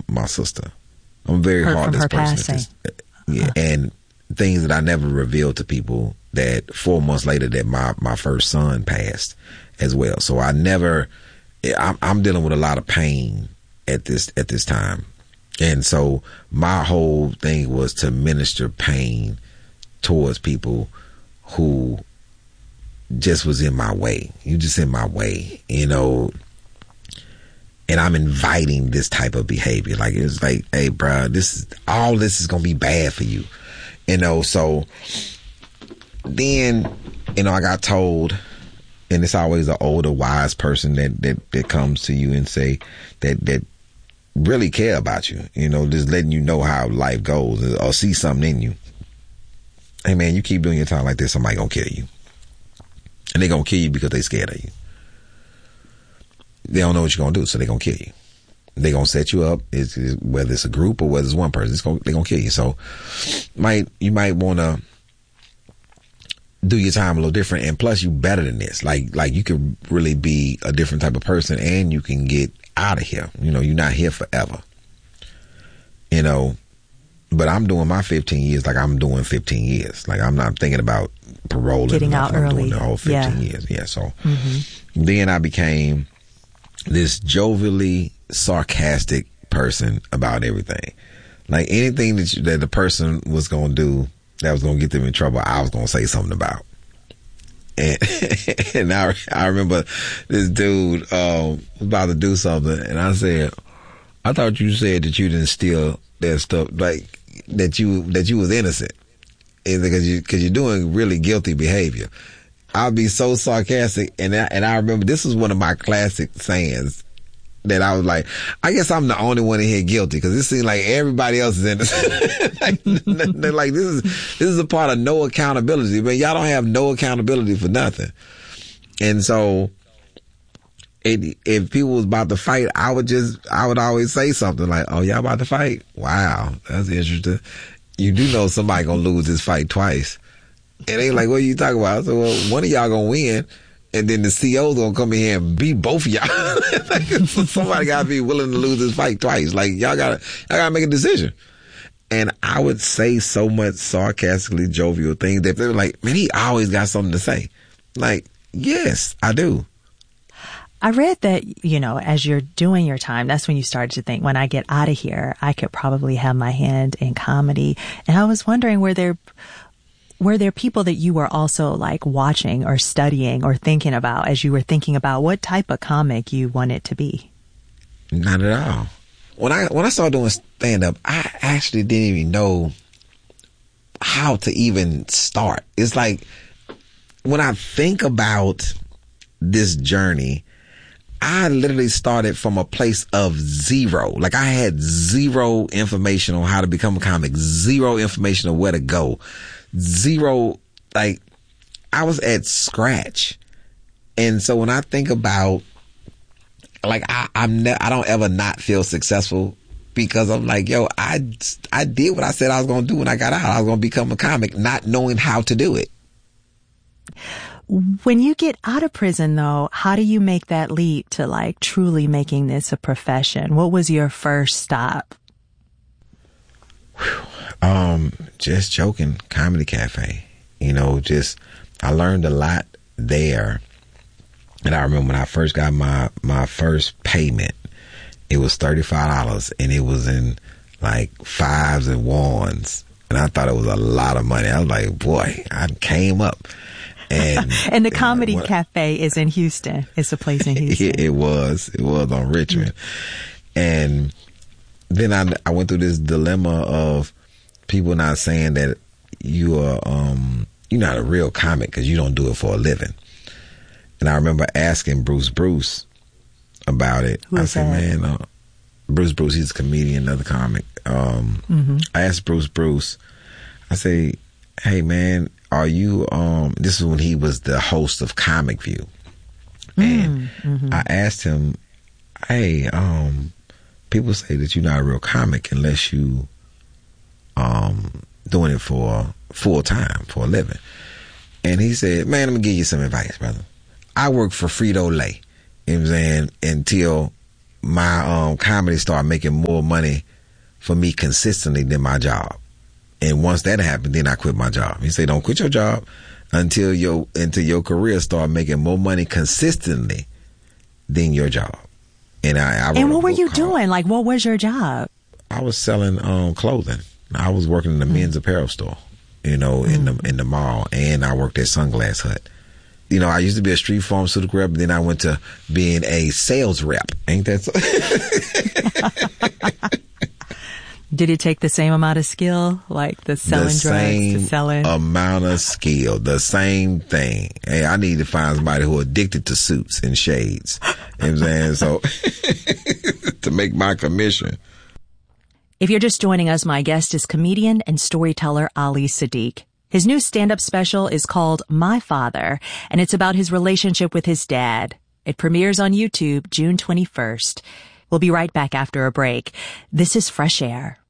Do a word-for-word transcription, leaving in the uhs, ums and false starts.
my sister. I'm a very Heard heartless from her person. passing. This, yeah, huh. And things that I never revealed to people, that four months later that my, my first son passed as well. So I never, I'm, I'm dealing with a lot of pain at this, at this time. And so my whole thing was to minister pain towards people who just was in my way. You just in my way, you know. And I'm inviting this type of behavior. Like, it's like, hey, bro, this is, all this is going to be bad for you. You know, so then, you know, I got told, and it's always an older, wise person that, that, that comes to you and say that, that really care about you, you know, just letting you know how life goes or see something in you. Hey, man, you keep doing your time like this, somebody going to kill you. And they going to kill you because they scared of you. They don't know what you're going to do, so they're going to kill you. They're going to set you up, it's, it's, whether it's a group or whether it's one person, it's gonna, they're going to kill you. So might you might want to do your time a little different. And plus, you better than this. Like, like you could really be a different type of person and you can get out of here. You know, you're not here forever. You know, but I'm doing my fifteen years like I'm doing fifteen years. Like, I'm not thinking about paroling. Getting out I'm early. doing the whole fifteen yeah. years. Yeah. So mm-hmm. then I became this jovially sarcastic person about everything. Like, anything that you, that the person was going to do that was going to get them in trouble, I was going to say something about. And, and I, I remember this dude um, was about to do something, and I said, I thought you said that you didn't steal that stuff, like that you that you was innocent. It's because you because you're doing really guilty behavior. I'll be so sarcastic, and I, and I remember this was one of my classic sayings that I was like, I guess I'm the only one in here guilty, because it seems like everybody else is innocent. like, they're like, this is this is a part of no accountability, but y'all don't have no accountability for nothing. And so, it, if people was about to fight, I would just I would always say something like, "Oh, y'all about to fight? Wow, that's interesting. You do know somebody gonna lose this fight twice." And they like, what are you talking about? I said, well, one of y'all gonna win, and then the C O's gonna come in here and beat both of y'all. Like, so somebody gotta be willing to lose this fight twice. Like, y'all gotta, y'all gotta make a decision. And I would say so much sarcastically jovial things that they were like, man, he always got something to say. Like, yes, I do. I read that, you know, as you're doing your time, that's when you started to think, when I get out of here, I could probably have my hand in comedy. And I was wondering, were there, were there people that you were also like watching or studying or thinking about as you were thinking about what type of comic you wanted to be? Not at all. When I when I started doing stand up, I actually didn't even know how to even start. It's like, when I think about this journey, I literally started from a place of zero. Like, I had zero information on how to become a comic, zero information on where to go. Zero, like, I was at scratch. And so when I think about, like, I, I'm ne- I don't ever not feel successful, because I'm like, yo, I, I did what I said I was going to do when I got out. I was going to become a comic, not knowing how to do it. When you get out of prison, though, how do you make that leap to, like, truly making this a profession? What was your first stop? Um, just joking, Comedy Cafe. You know, just, I learned a lot there. And I remember when I first got my, my first payment, it was thirty-five dollars, and it was in like fives and ones. And I thought it was a lot of money. I was like, boy, I came up. And, and the Comedy and Cafe is in Houston. It's a place in Houston. It, it was. It was on Richmond. And then I, I went through this dilemma of people not saying that you are, um, you're not a real comic because you don't do it for a living. And I remember asking Bruce Bruce about it. Who I is said, that? man, uh, Bruce Bruce, he's a comedian, another comic. Um, mm-hmm. I asked Bruce Bruce, I say, hey, man, are you, um, this is when he was the host of Comic View. And mm-hmm. I asked him, hey, um, people say that you're not a real comic unless you um doing it for full time, for a living. And he said, man, let me give you some advice, brother. I worked for Frito-Lay, you know what I'm saying, until my um, comedy started making more money for me consistently than my job. And once that happened, then I quit my job. He said, don't quit your job until your until your career start making more money consistently than your job. And I, I and what were you called, doing? Like, what was your job? I was selling um, clothing. I was working in the mm. men's apparel store, you know, mm. in the in the mall, and I worked at Sunglass Hut. You know, I used to be a street pharmaceutical rep, but then I went to being a sales rep. Ain't that so? Did it take the same amount of skill, like the selling the drugs to selling? amount of skill, the same thing. Hey, I need to find somebody who addicted to suits and shades. You know what I'm saying? So, to make my commission. If you're just joining us, my guest is comedian and storyteller Ali Siddiq. His new stand-up special is called My Father, and it's about his relationship with his dad. It premieres on YouTube June twenty-first. We'll be right back after a break. This is Fresh Air.